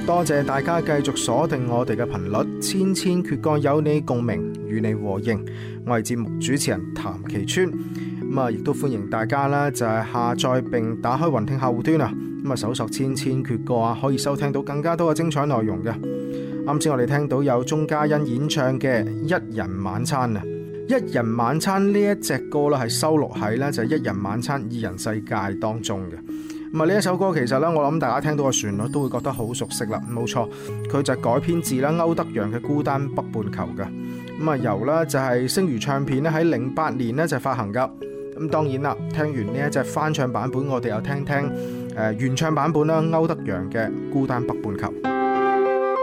多謝大家繼續鎖定我哋嘅頻率，千千闕歌有你共鳴，與你和應。我係節目主持人譚其川，咁啊，亦都歡迎大家啦，就係下載並打開雲聽客戶端啊，咁啊，搜索千千闕歌啊，可以收聽到更加多嘅精彩內容嘅。啱先我哋聽到有鐘嘉欣演唱嘅《一人晚餐》啊，《一人晚餐》呢一隻歌啦，係收錄喺呢就係《一人晚餐二人世界》當中嘅。咁啊，呢一首歌其實咧，我諗大家聽到個旋律都會覺得好熟悉啦。冇錯，佢就改編自啦歐德陽嘅《孤單北半球》嘅。咁啊，由啦就係星娛唱片咧喺08年咧就發行噶。咁當然啦，聽完呢一隻翻唱版本，我哋又聽聽原唱版本啦，歐德陽嘅《孤單北半球》。